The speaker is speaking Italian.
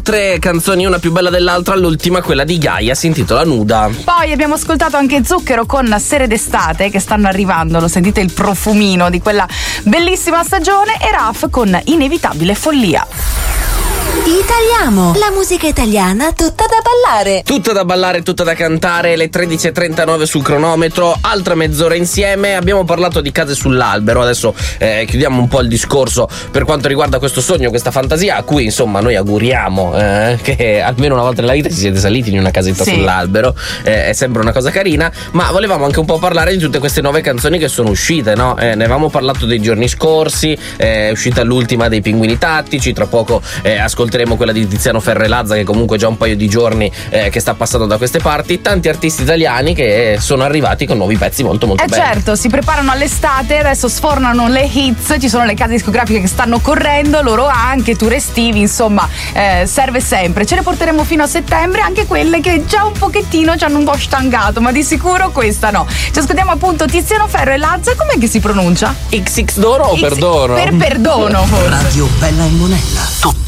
tre canzoni, una più bella dell'altra. L'ultima, quella di Gaia, si intitola Nuda. Poi abbiamo ascoltato anche Zucchero con Sere d'estate, che stanno arrivando, lo sentite il profumino di quella bellissima stagione, e Raf con Inevitabile follia. Italiamo, la musica italiana tutta da ballare. Tutta da ballare, tutta da cantare, le 13.39 sul cronometro, altra mezz'ora insieme. Abbiamo parlato di case sull'albero, adesso chiudiamo un po' il discorso per quanto riguarda questo sogno, questa fantasia a cui insomma noi auguriamo che almeno una volta nella vita si siete saliti in una casetta sull'albero, è sempre una cosa carina. Ma volevamo anche un po' parlare di tutte queste nuove canzoni che sono uscite, no? Ne avevamo parlato dei giorni scorsi, è uscita l'ultima dei Pinguini Tattici, tra poco ascolteremo quella di Tiziano Ferro e Lazza, che comunque già un paio di giorni che sta passando da queste parti. Tanti artisti italiani che sono arrivati con nuovi pezzi molto molto belli. Certo, si preparano all'estate, adesso sfornano le hits, ci sono le case discografiche che stanno correndo, loro anche, tour estivi, insomma serve sempre. Ce ne porteremo fino a settembre, anche quelle che già un pochettino ci hanno un po' stancato, ma di sicuro questa no. Ci ascoltiamo appunto Tiziano Ferro e Lazza. Com'è che si pronuncia? XX Dono o Perdono? Per perdono forse. Radio Bella e Monella, tutta